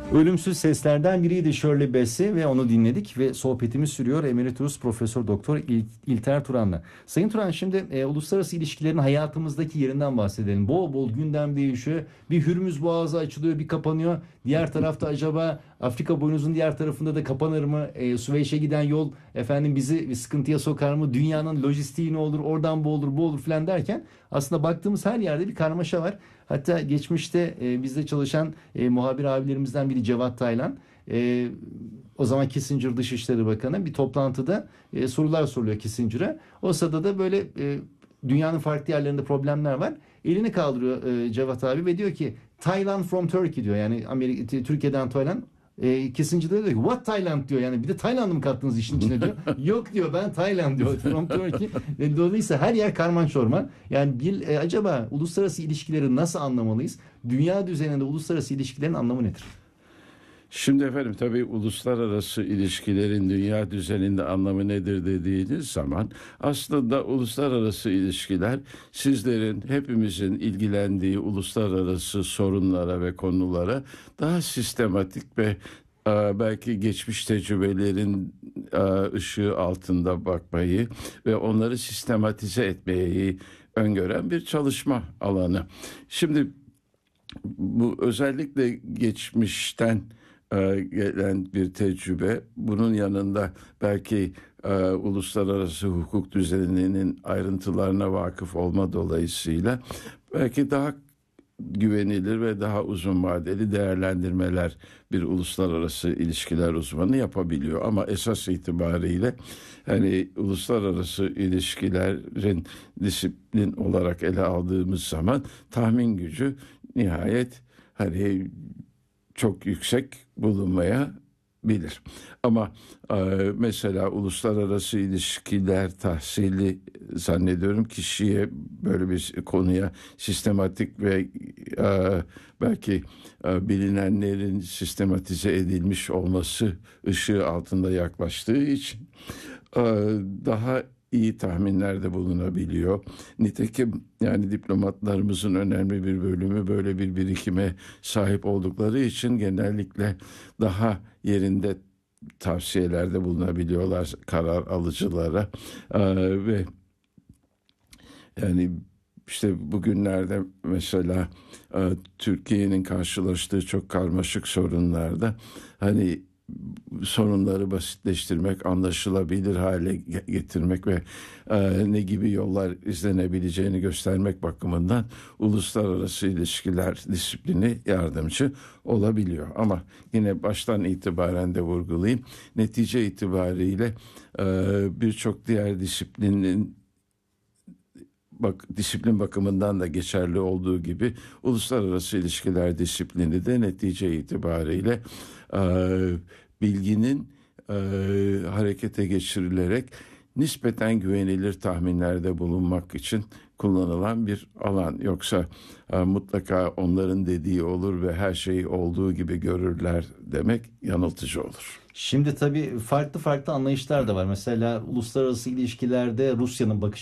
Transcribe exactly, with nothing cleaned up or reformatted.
Ölümsüz seslerden biriydi Shirley Bassey ve onu dinledik ve sohbetimiz sürüyor Emeritus Profesör Doktor İl- İlter Turan'la. Sayın Turan, şimdi e, uluslararası ilişkilerin hayatımızdaki yerinden bahsedelim. Bol bol gündem değişiyor. Bir Hürmüz Boğazı açılıyor, bir kapanıyor. Diğer tarafta acaba Afrika boynuzun diğer tarafında da kapanır mı? E, Süveyş'e giden yol efendim bizi bir sıkıntıya sokar mı? Dünyanın lojistiği ne olur? Oradan bu olur, bu olur filan derken aslında baktığımız her yerde bir karmaşa var. Hatta geçmişte e, bizde çalışan e, muhabir abilerimizden biri Cevat Taylan, e, o zaman Kissinger Dışişleri Bakanı, bir toplantıda e, sorular soruluyor Kissinger'a. O sırada da böyle e, dünyanın farklı yerlerinde problemler var. Elini kaldırıyor e, Cevat abi ve diyor ki Thailand from Turkey diyor. Yani Amerika, Türkiye'den Tayland. E, Kissinger de diyor ki what Thailand diyor, yani bir de Tayland'ı mı kattınız işin içine diyor. Yok diyor, ben Tayland diyor, from Turkey. E, dolayısıyla her yer karman çorman. Yani bir, e, acaba uluslararası ilişkileri nasıl anlamalıyız? Dünya düzeninde uluslararası ilişkilerin anlamı nedir? Şimdi efendim tabii uluslararası ilişkilerin dünya düzeninde anlamı nedir dediğiniz zaman aslında uluslararası ilişkiler sizlerin, hepimizin ilgilendiği uluslararası sorunlara ve konulara daha sistematik ve e, belki geçmiş tecrübelerin e, ışığı altında bakmayı ve onları sistematize etmeyi öngören bir çalışma alanı. Şimdi bu özellikle geçmişten e, gelen bir tecrübe. Bunun yanında belki e, uluslararası hukuk düzeninin ayrıntılarına vakıf olma dolayısıyla belki daha güvenilir ve daha uzun vadeli değerlendirmeler bir uluslararası ilişkiler uzmanı yapabiliyor. Ama esas itibariyle hani uluslararası ilişkilerin disiplin olarak ele aldığımız zaman tahmin gücü nihayet hani çok yüksek bulunmaya bilir. Ama e, mesela uluslararası ilişkiler tahsili zannediyorum kişiye böyle bir konuya sistematik ve e, belki e, bilinenlerin sistematize edilmiş olması ışığı altında yaklaştığı için e, daha iyi tahminlerde bulunabiliyor. Nitekim yani diplomatlarımızın önemli bir bölümü böyle bir birikime sahip oldukları için genellikle daha yerinde tavsiyelerde bulunabiliyorlar karar alıcılara. Ee, ve yani işte bugünlerde mesela e, Türkiye'nin karşılaştığı çok karmaşık sorunlarda hani sorunları basitleştirmek, anlaşılabilir hale getirmek ve e, ne gibi yollar izlenebileceğini göstermek bakımından uluslararası ilişkiler disiplini yardımcı olabiliyor. Ama yine baştan itibaren de vurgulayayım, netice itibariyle e, birçok diğer disiplinin bak disiplin bakımından da geçerli olduğu gibi uluslararası ilişkiler disiplini de netice itibariyle e, bilginin e, harekete geçirilerek nispeten güvenilir tahminlerde bulunmak için kullanılan bir alan. Yoksa e, mutlaka onların dediği olur ve her şeyi olduğu gibi görürler demek yanıltıcı olur. Şimdi tabii farklı farklı anlayışlar da var. Mesela uluslararası ilişkilerde Rusya'nın bakış